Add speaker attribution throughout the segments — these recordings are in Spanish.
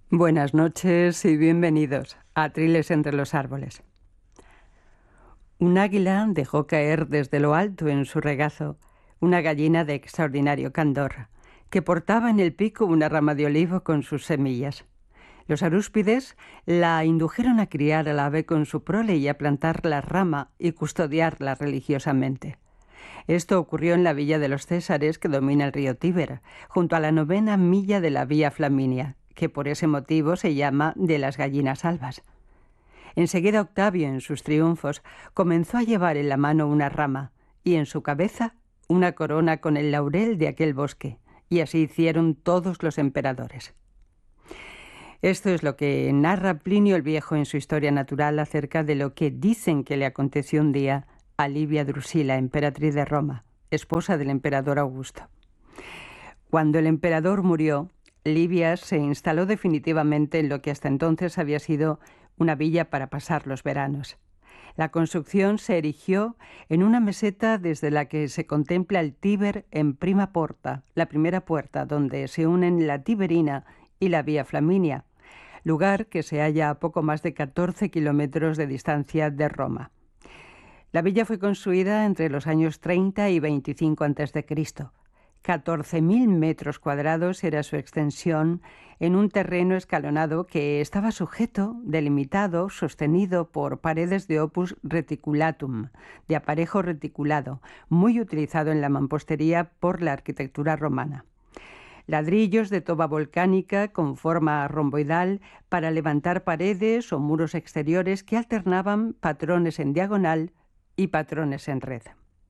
Speaker 1: Buenas noches y bienvenidos a Triles entre los árboles. Un águila dejó caer desde lo alto en su regazo una gallina de extraordinario candor, que portaba en el pico una rama de olivo con sus semillas. Los arúspides la indujeron a criar al ave con su prole y a plantar la rama y custodiarla religiosamente. Esto ocurrió en la villa de los Césares, que domina el río Tíber, junto a la 9ª milla de la Vía Flaminia, que por ese motivo se llama de las gallinas albas. Enseguida Octavio, en sus triunfos, comenzó a llevar en la mano una rama y en su cabeza una corona con el laurel de aquel bosque, y así hicieron todos los emperadores. Esto es lo que narra Plinio el Viejo en su Historia Natural acerca de lo que dicen que le aconteció un día a Livia Drusila, emperatriz de Roma, esposa del emperador Augusto. Cuando el emperador murió, Livia se instaló definitivamente en lo que hasta entonces había sido una villa para pasar los veranos. La construcción se erigió en una meseta desde la que se contempla el Tíber en Prima Porta, la primera puerta donde se unen la Tiberina y la Vía Flaminia, lugar que se halla a poco más de 14 kilómetros de distancia de Roma. La villa fue construida entre los años 30 y 25 a.C. 14.000 metros cuadrados era su extensión en un terreno escalonado que estaba sujeto, delimitado, sostenido por paredes de opus reticulatum, de aparejo reticulado, muy utilizado en la mampostería por la arquitectura romana. Ladrillos de toba volcánica con forma romboidal para levantar paredes o muros exteriores que alternaban patrones en diagonal y patrones en red.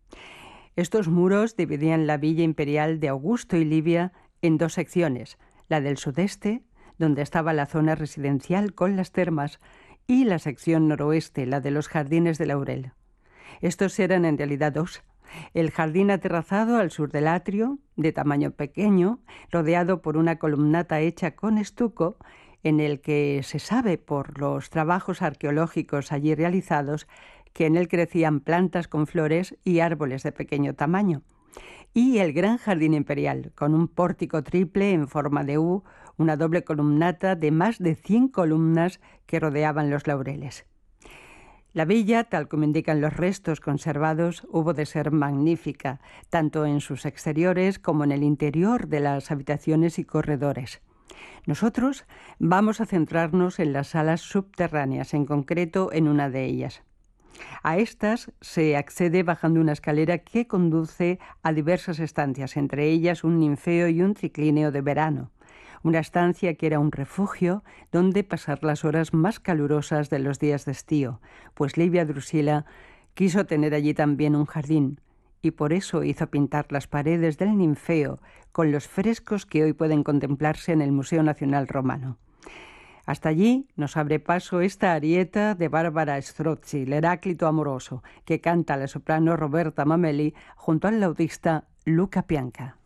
Speaker 1: Estos muros dividían la villa imperial de Augusto y Livia en dos secciones, la del sudeste, donde estaba la zona residencial con las termas, y la sección noroeste, la de los jardines de laurel. Estos eran en realidad dos: el jardín aterrazado al sur del atrio, de tamaño pequeño, rodeado por una columnata hecha con estuco, en el que se sabe por los trabajos arqueológicos allí realizados que en él crecían plantas con flores y árboles de pequeño tamaño, y el gran jardín imperial, con un pórtico triple en forma de U, una doble columnata de más de 100 columnas que rodeaban los laureles. La villa, tal como indican los restos conservados, hubo de ser magnífica, tanto en sus exteriores como en el interior de las habitaciones y corredores. Nosotros vamos a centrarnos en las salas subterráneas, en concreto en una de ellas. A estas se accede bajando una escalera que conduce a diversas estancias, entre ellas un ninfeo y un triclíneo de verano. Una estancia que era un refugio donde pasar las horas más calurosas de los días de estío, pues Livia Drusila quiso tener allí también un jardín, y por eso hizo pintar las paredes del ninfeo con los frescos que hoy pueden contemplarse en el Museo Nacional Romano. Hasta allí nos abre paso esta arieta de Bárbara Strozzi, el Heráclito amoroso, que canta la soprano Roberta Mameli junto al laudista Luca Pianca.